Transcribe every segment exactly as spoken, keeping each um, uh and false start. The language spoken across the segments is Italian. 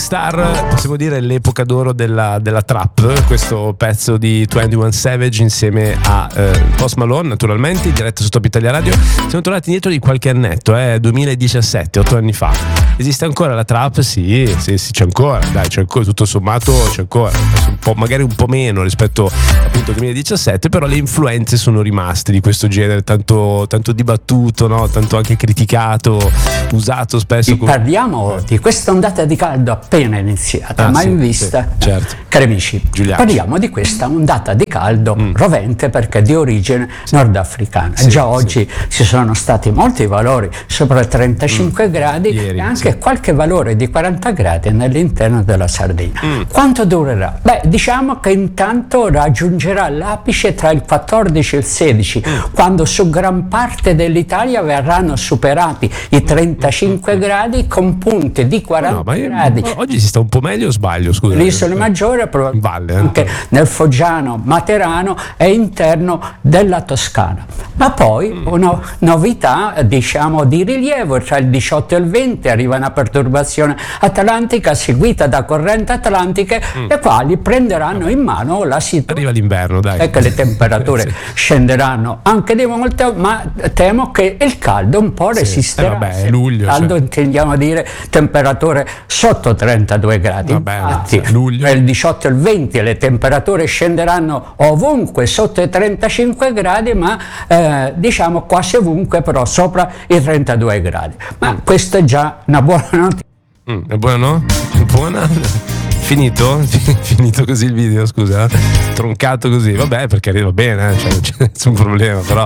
Rockstar, possiamo dire l'epoca d'oro della, della trap, questo pezzo di ventuno Savage insieme a eh, Post Malone, naturalmente, in diretta su Top Italia Radio. Siamo tornati indietro di qualche annetto, eh, duemiladiciassette, otto anni fa. Esiste ancora la trap? Sì, sì, sì, c'è ancora, dai, c'è ancora, tutto sommato c'è ancora, un po', magari un po' meno rispetto appunto al duemiladiciassette, però le influenze sono rimaste di questo genere, tanto, tanto dibattuto, no? Tanto anche criticato, usato spesso. Come... Parliamo di questa ondata di caldo appena iniziata, ah, mai sì, vista. Sì, certo. Cari amici, Giuliano. Parliamo di questa ondata di caldo mm. rovente perché di origine sì. nordafricana. Sì, Già sì. oggi ci sono stati molti valori sopra i trentacinque mm. gradi Ieri, e anche sì. qualche valore di quaranta gradi nell'interno della Sardegna. Mm. Quanto durerà? Beh, diciamo che intanto raggiungerà l'apice tra il quattordici e il sedici, mm. quando su gran parte dell'Italia verranno superati i trentacinque mm. gradi con punte di quaranta no, ma io, gradi. Ma oggi si sta un po' meglio o sbaglio? Scusa. L'isola maggiore, probabilmente anche eh. nel Foggiano, Materano e interno della Toscana. Ma poi mm. una novità, diciamo, di rilievo: tra il diciotto e il venti arriva una perturbazione atlantica seguita da correnti atlantiche, mm. le quali prenderanno in mano la situazione. Arriva l'inverno, dai. E che le temperature sì. scenderanno anche di molto, ma temo che il caldo un po' resisterà. Sì. Eh vabbè, è luglio. Il caldo, cioè. intendiamo dire temperature sotto trentadue gradi. Vabbè, Infatti, luglio. tra il diciotto e il venti le temperature scenderanno ovunque sotto i trentacinque gradi, ma eh, diciamo quasi ovunque però sopra i trentadue gradi. Ma mm. questa è già una buona notizia. Mm, è buona, no? Buona? Finito? Finito così il video, scusa? Troncato così? Vabbè, perché arriva bene, eh? Cioè, non c'è nessun problema, però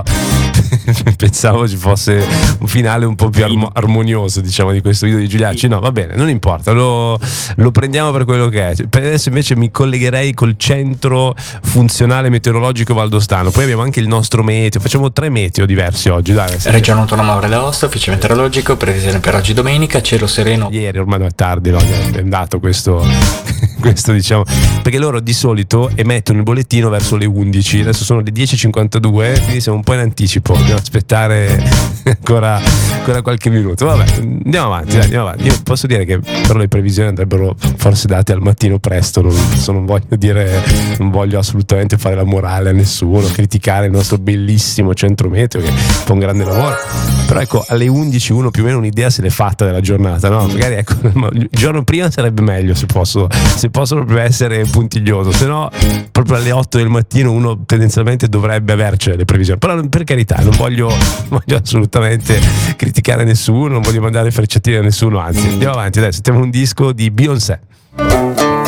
pensavo ci fosse un finale un po' più armo- armonioso, diciamo, di questo video di Giuliacci. No, va bene, non importa, lo, lo prendiamo per quello che è. Per adesso invece mi collegherei col centro funzionale meteorologico valdostano. Poi abbiamo anche il nostro meteo, facciamo tre meteo diversi oggi, dai. Regione Autonoma Valle d'Aosta, ufficio meteorologico, previsione per oggi domenica, cielo sereno. Ieri ormai è tardi, no? È andato questo, questo diciamo, perché loro di solito emettono il bollettino verso le undici, adesso sono le dieci e cinquantadue, quindi siamo un po' in anticipo, dobbiamo aspettare ancora, ancora qualche minuto. Vabbè, andiamo avanti, dai, andiamo avanti. Io posso dire che però le previsioni andrebbero forse date al mattino presto, non, non voglio dire, non voglio assolutamente fare la morale a nessuno, criticare il nostro bellissimo centro meteo che fa un grande lavoro, però ecco, alle undici uno più o meno un'idea se l'è fatta della giornata, no? Magari ecco, il giorno prima sarebbe meglio se posso, se posso proprio essere puntiglioso, se no proprio alle otto del mattino uno tendenzialmente dovrebbe avercele le previsioni, però per carità non voglio, non voglio assolutamente criticare nessuno, non voglio mandare frecciatine a nessuno, anzi andiamo avanti, dai, sentiamo un disco di Beyoncé.